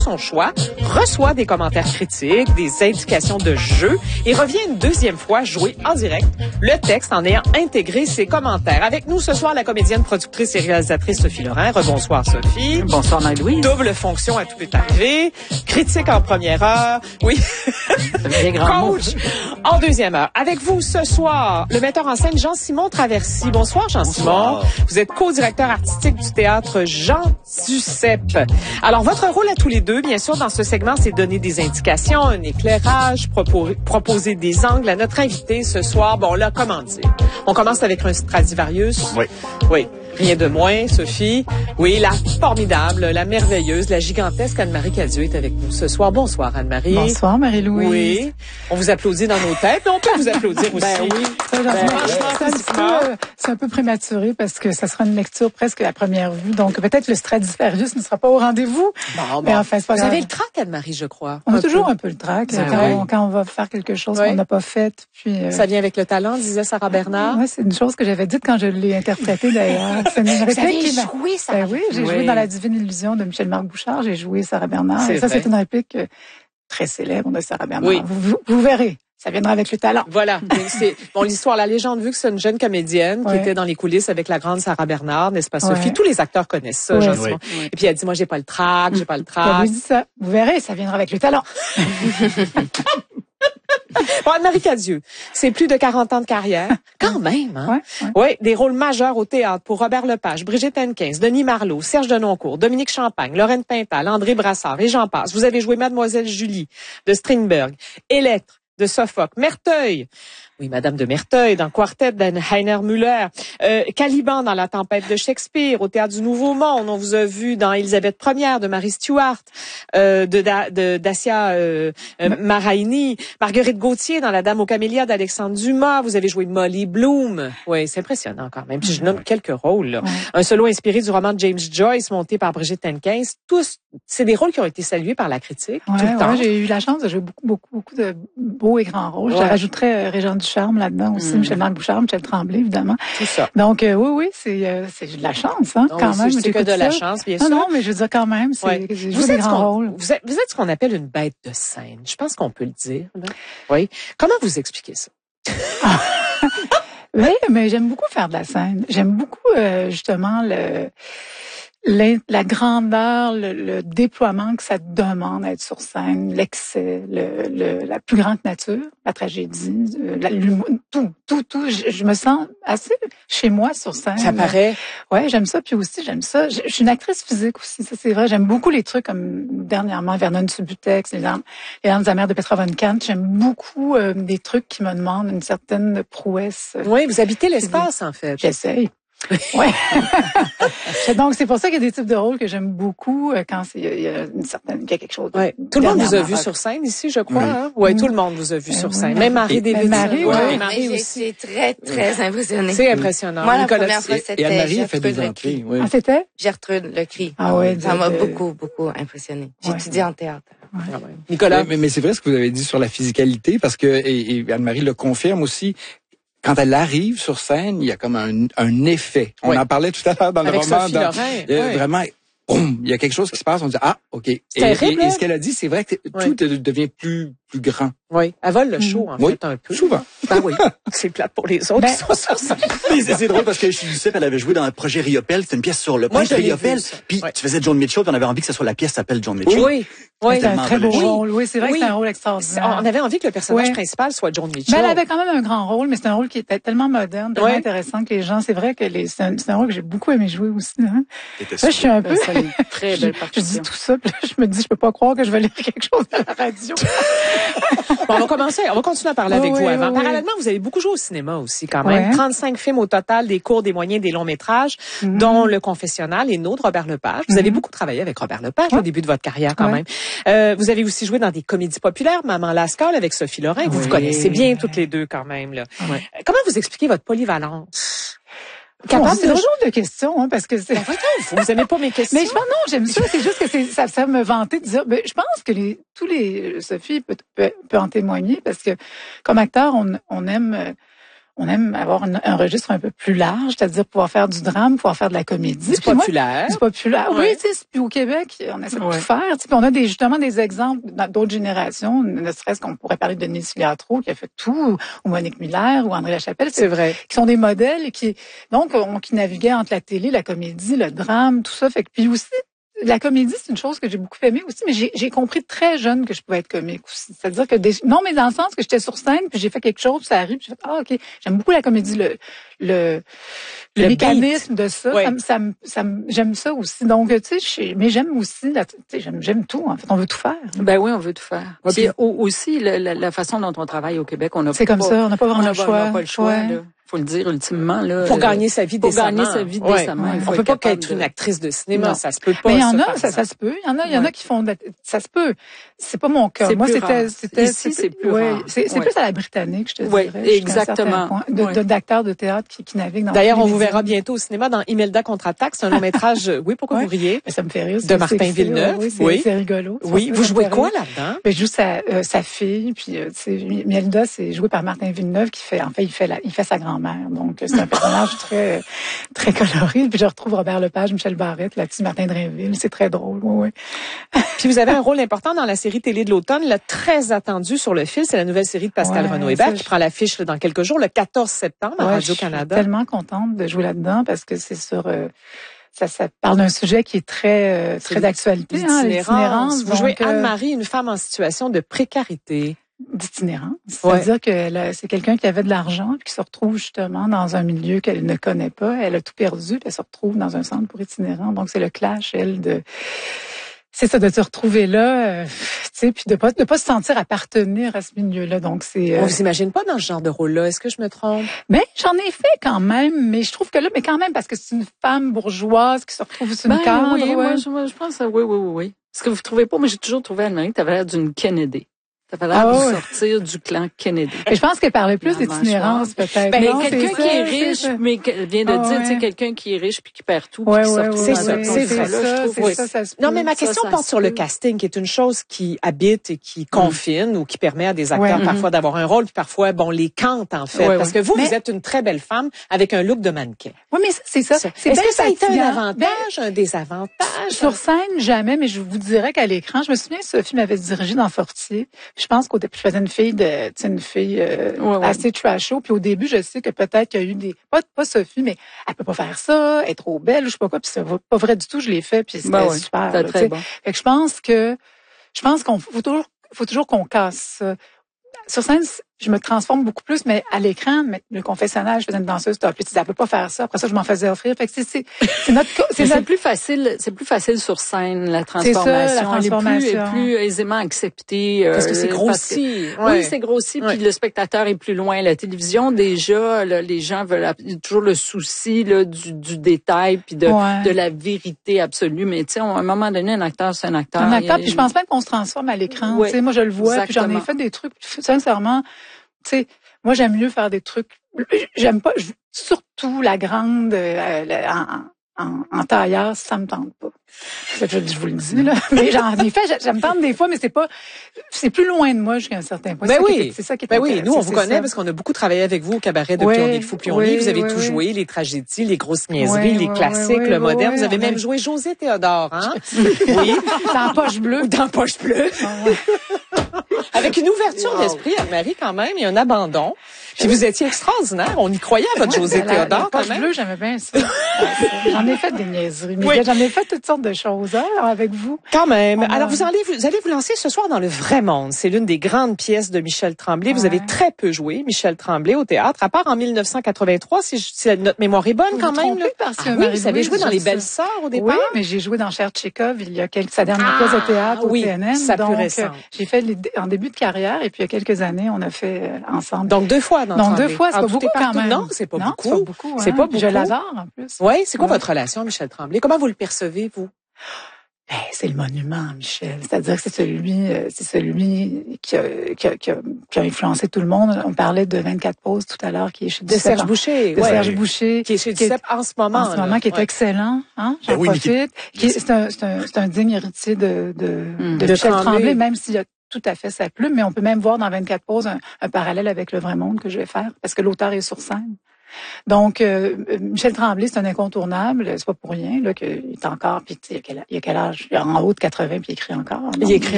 son choix, reçoit des commentaires critiques, des indications de jeu et revient une deuxième fois jouer en direct le texte en ayant intégré ses commentaires. Avec nous ce soir, la comédienne, productrice et réalisatrice Sophie Lorrain. Rebonsoir Sophie. Bonsoir Marie-Louise. Double fonction à tout peut arriver. Critique en première heure. Oui. Bien grand Coach en deuxième heure. Avec vous ce soir, le metteur en scène Jean-Simon Traversy. Bonsoir Jean-Simon. Vous êtes co-directeur artistique du théâtre Jean Duceppe. Alors, votre rôle à tous les deux, bien sûr, dans ce segment, c'est donner des indications, un éclairage, proposer des angles à notre invité ce soir. Bon, là, comment dire? On commence avec un Stradivarius. Oui. Oui. Rien de moins, Sophie. Oui, la formidable, la merveilleuse, la gigantesque Anne-Marie Cadieux est avec nous ce soir. Bonsoir, Anne-Marie. Bonsoir, Marie-Louise. Oui. On vous applaudit dans nos têtes, mais on peut vous applaudir aussi. Ben oui. C'est un peu prématuré parce que ça sera une lecture presque à première vue. Donc, peut-être le Stradivarius ne sera pas au rendez-vous. Bon. Mais enfin, c'est pas vous grave. avez le trac, Anne-Marie, je crois. On a toujours un peu le trac Ben quand on va faire quelque chose qu'on n'a pas fait. Puis, ça vient avec le talent, disait Sarah Bernard. Oui, c'est une chose que j'avais dite quand je l'ai interprétée d'ailleurs. C'est une réplique qui joué ça. Ben oui, j'ai joué dans La Divine Illusion de Michel-Marc Bouchard. J'ai joué Sarah Bernard. Et ça, c'est une réplique très célèbre de Sarah Bernard. Oui. Vous verrez. Ça viendra avec le talent. Voilà. C'est bon, l'histoire, la légende veut que c'est une jeune comédienne qui était dans les coulisses avec la grande Sarah Bernard, n'est-ce pas, Sophie? Tous les acteurs connaissent ça, Jean-Simon. Et puis elle dit, moi, j'ai pas le trac, j'ai pas le trac. Elle lui dit ça. Vous verrez, ça viendra avec le talent. Bon, Anne-Marie Cadieux, c'est plus de 40 ans de carrière. Quand même, hein? Ouais. Des rôles majeurs au théâtre pour Robert Lepage, Brigitte Hennequin, Denis Marleau, Serge Denoncourt, Dominique Champagne, Lorraine Pintal, André Brassard et j'en passe. Vous avez joué Mademoiselle Julie de Strindberg, Electre de Sophocle, Merteuil. Oui, Madame de Merteuil dans Quartet d'Heiner Müller, Caliban dans La Tempête de Shakespeare, au Théâtre du Nouveau Monde. On vous a vu dans Élisabeth Ier de Marie Stuart, de Dacia Maraini, Marguerite Gauthier dans La Dame aux Camélias d'Alexandre Dumas. Vous avez joué Molly Bloom. Oui, c'est impressionnant quand même. Puis je nomme quelques rôles. Là. Un solo inspiré du roman de James Joyce, monté par Brigitte Hennequin. Tous, c'est des rôles qui ont été salués par la critique tout le temps. J'ai eu la chance de jouer beaucoup de beaux et grands rôles. Je rajouterais Régent Ducharme là-dedans aussi, Michel-Marc Bouchard, Michel Tremblay, évidemment. Tout ça. Donc, oui, c'est de la chance, hein, quand même. C'est que de la chance, bien sûr. Non, mais je veux dire quand même, j'ai joué des grands rôles. Vous êtes ce qu'on appelle une bête de scène. Je pense qu'on peut le dire, là. Oui. Comment vous expliquez ça? Oui, mais j'aime beaucoup faire de la scène. J'aime beaucoup, justement, la grandeur, le déploiement que ça demande d'être sur scène, l'excès, la plus grande nature, la tragédie, l'humour, tout. Je me sens assez chez moi sur scène. Ça paraît. Ouais, j'aime ça. Puis aussi, j'aime ça. Je suis une actrice physique aussi, ça c'est vrai. J'aime beaucoup les trucs comme dernièrement Vernon Subutex, les larmes amères de Petra von Kant. J'aime beaucoup des trucs qui me demandent une certaine prouesse. Oui, vous habitez l'espace en fait. J'essaye. Ouais. Donc c'est pour ça qu'il y a des types de rôles que j'aime beaucoup quand il y a quelque chose. Ouais. Tout le monde vous a vu sur scène ici, je crois. Hein? Ouais, tout le monde vous a vu sur scène. Même Marie Davidson. Marie aussi. Très impressionnée. C'est impressionnant. Moi, la Nicolas, première fois, c'était Anne-Marie a fait des entrées. Ah, c'était Gertrude Le Cri. Ah ouais. Ça m'a beaucoup impressionné. J'ai étudié en théâtre. Ouais. Nicolas. Mais c'est vrai ce que vous avez dit sur la physicalité, parce que et Anne-Marie le confirme aussi. Quand elle arrive sur scène, il y a comme un effet. On en parlait tout à l'heure dans le roman. Sophie Lorrain. Vraiment, boum, il y a quelque chose qui se passe. On dit OK. Et ce qu'elle a dit, c'est vrai que tout devient plus grand. Oui, elle vole le show en fait un peu. Souvent. Ben oui, c'est plate pour les autres qui sont sur scène. C'est drôle parce que chez Duceppe, elle avait joué dans un projet Riopelle, c'était une pièce sur le peintre Riopelle. Puis tu faisais John Mitchell, puis on avait envie que ça soit la pièce s'appelle John Mitchell. Oui. C'est un très beau rôle. Oui, c'est vrai que c'est un rôle extraordinaire. On avait envie que le personnage principal soit John Mitchell. Mais elle avait quand même un grand rôle, mais c'est un rôle qui était tellement moderne, tellement intéressant que les gens, c'est vrai que c'est un rôle que j'ai beaucoup aimé jouer aussi. Hein. Là, je suis un peu. Très belle partition. Je dis tout ça, puis là, je me dis, je peux pas croire que je vais lire quelque chose à la radio. Bon, on va continuer à parler avec vous avant. Parallèlement, vous avez beaucoup joué au cinéma aussi, quand même. 35 films au total, des courts, des moyens, des longs métrages, dont Le Confessionnal et Nôtre, Robert Lepage. Vous avez beaucoup travaillé avec Robert Lepage au début de votre carrière, quand même. Vous avez aussi joué dans des comédies populaires, Maman Lascaux avec Sophie Lorrain. Vous connaissez bien toutes les deux, quand même, là. Comment vous expliquez votre polyvalence? C'est un genre de questions, hein, parce que c'est... Vous aimez pas mes questions? Mais je pense, non, j'aime ça. C'est juste que ça me vantait de dire, je pense que Sophie peut en témoigner, parce que, comme acteur, on aime on aime avoir un registre un peu plus large, c'est-à-dire pouvoir faire du drame, pouvoir faire de la comédie. Du populaire. Du populaire. Ouais. Oui, tu sais, puis au Québec, on essaie de tout faire. Puis on a justement des exemples d'autres générations, ne serait-ce qu'on pourrait parler de Denise Filiatro qui a fait tout, ou Monique Miller, ou André Lachapelle. C'est vrai. Qui sont des modèles et qui naviguaient entre la télé, la comédie, le drame, tout ça. Fait que puis aussi, la comédie, c'est une chose que j'ai beaucoup aimée aussi, mais j'ai compris très jeune que je pouvais être comique aussi. C'est-à-dire que mais dans le sens que j'étais sur scène, puis j'ai fait quelque chose, puis ça arrive, puis j'ai fait OK, j'aime beaucoup la comédie, le mécanisme de ça, ouais. j'aime ça aussi. Donc tu sais, mais j'aime aussi j'aime tout en fait, on veut tout faire. Ben oui, on veut tout faire. Ouais, puis aussi la façon dont on travaille au Québec, on a c'est comme ça, on n'a pas vraiment le choix. On n'a pas le choix là. Faut le dire ultimement là. Pour gagner sa vie décemment. Décemment. On peut pas qu'être une actrice de cinéma, non. Ça se peut pas. Mais il y en a, ça se peut. Il y en a qui font, ça se peut. C'est pas mon cas. Moi, c'était ici, c'est plus rare. C'est plus à la britannique, je te dirais. Exactement. D'acteurs de théâtre qui naviguent dans. D'ailleurs, on vous verra bientôt au cinéma dans Imelda contre-attaque. C'est un long métrage. Oui, pourquoi vous riez? Ça me fait rire. De Martin Villeneuve. Oui, c'est rigolo. Oui, vous jouez quoi là-dedans? Je joue sa fille, puis Imelda, c'est joué par Martin Villeneuve il fait sa grand-mère. Donc c'est un personnage très très coloré. Puis je retrouve Robert Lepage, Michel Barrette, là-dessus Martin Drainville. C'est très drôle. Oui. Puis vous avez un rôle important dans la série télé de l'automne, là, très attendue sur le fil. C'est la nouvelle série de Pascal Renaud-Hébert qui prend l'affiche dans quelques jours, le 14 septembre à Radio-Canada. Je suis tellement contente de jouer là-dedans parce que c'est sur... Ça parle d'un sujet qui est très d'actualité, l'itinérance. Vous jouez Anne-Marie, une femme en situation de précarité. D'itinérance. C'est-à-dire que c'est quelqu'un qui avait de l'argent puis qui se retrouve justement dans un milieu qu'elle ne connaît pas. Elle a tout perdu puis elle se retrouve dans un centre pour itinérants. Donc c'est le clash, c'est ça, de se retrouver là, tu sais, puis de pas se sentir appartenir à ce milieu-là. Donc c'est. On vous imagine pas dans ce genre de rôle-là. Est-ce que je me trompe? Mais j'en ai fait quand même, mais je trouve que là, mais quand même parce que c'est une femme bourgeoise qui se retrouve sur une cadre. Oui, moi, je pense que oui. Est-ce que vous trouvez pas? Moi, j'ai toujours trouvé Anne-Marie que t'avais l'air d'une Kennedy. Ça fait l'air de sortir du clan Kennedy. Mais je pense qu'elle parlait plus d'itinérance, peut-être. Mais quelqu'un qui est riche, mais vient de dire, tu sais, quelqu'un qui est riche puis qui perd tout. C'est ça. Non, mais ma question porte sur le casting, qui est une chose qui habite et qui confine ou qui permet à des acteurs parfois d'avoir un rôle, puis parfois, les cante, en fait. Parce que vous êtes une très belle femme avec un look de mannequin. Oui, mais c'est ça. Est-ce que ça a été un avantage, un désavantage? Sur scène, jamais, mais je vous dirais qu'à l'écran, je me souviens, Sophie m'avait dirigé dans Fortier. Je pense qu'au début, je faisais une fille assez trasho. Puis au début, je sais que peut-être qu'il y a eu pas Sophie, mais elle peut pas faire ça, elle est trop belle, ou je sais pas quoi. Puis c'est pas vrai du tout, je l'ai fait, puis c'était super. C'était très bon. Fait que je pense qu'on faut toujours qu'on casse ça. Sur scène, je me transforme beaucoup plus, mais à l'écran, le confessionnal, je faisais une danseuse top. Puis elle peut pas faire ça. Après ça, je m'en faisais offrir. Fait que c'est plus facile sur scène, la transformation. Elle est plus aisément acceptée. Parce que c'est grossi. Oui, c'est grossi. Puis le spectateur est plus loin. La télévision, déjà, les gens veulent toujours le souci du détail puis de la vérité absolue. Mais tu sais, à un moment donné, un acteur, c'est un acteur. Puis je pense même qu'on se transforme à l'écran. Tu sais, moi, je le vois. Puis j'en ai fait des trucs. Sincèrement, tu sais, moi, j'aime mieux faire des trucs. J'aime pas, surtout la grande en tailleur, ça me tente pas. Je vous le dis, là. Mais j'en ai fait, ça me tente des fois, mais c'est plus loin de moi jusqu'à un certain point. C'est ça qui est oui, nous, on vous connaît parce qu'on a beaucoup travaillé avec vous au cabaret depuis On est le fou puis on lit. Vous avez tout joué, les tragédies, les grosses niaiseries, les classiques, le moderne. Vous avez même joué José Théodore, hein? Oui. Dans Poche Bleue. Dans Poche Bleue. Avec une ouverture d'esprit, Anne-Marie, quand même, et un abandon. Puis vous étiez extraordinaire. On y croyait à votre José Théodore, quand même. Bleu, j'aimais bien ça. J'en ai fait des niaiseries. Mais j'en ai fait toutes sortes de choses avec vous. Quand même. Alors, vous allez vous lancer ce soir dans Le Vrai Monde. C'est l'une des grandes pièces de Michel Tremblay. Vous avez très peu joué, Michel Tremblay, au théâtre, à part en 1983, si notre mémoire est bonne, quand même. Vous avez joué dans Les Belles Sœurs au départ? Oui, mais j'ai joué dans Cher Tchekhov il y a sa dernière pièce de théâtre au TNM. Donc, j'ai fait en début de carrière et puis il y a quelques années, on a fait ensemble. Donc, 2 fois dans Donc, 2 fois, c'est pas beaucoup quand même. Non, c'est pas beaucoup. C'est pas beaucoup. Je l'adore, en plus. Oui, c'est quoi votre relation, Michel Tremblay? Comment vous le percevez, vous? C'est le monument, Michel. C'est-à-dire que c'est celui qui a influencé tout le monde. On parlait de 24 pauses tout à l'heure, qui est chez Serge Boucher. Serge Boucher. Qui est chez Duceppe en ce moment. En ce moment, qui est excellent, hein. J'en profite. C'est un digne héritier de Michel Tremblay, même s'il y a tout à fait sa plume, mais on peut même voir dans 24 poses un parallèle avec le vrai monde que je vais faire, parce que l'auteur est sur scène. Donc, Michel Tremblay, c'est un incontournable. C'est pas pour rien là qu'il est encore. Puis il y a quel âge? Il est en haut de 80 puis il écrit encore. Donc, il écrit